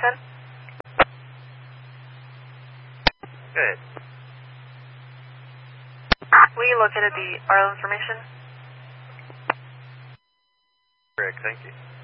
10? Good. We located the Arlo information. Correct, thank you.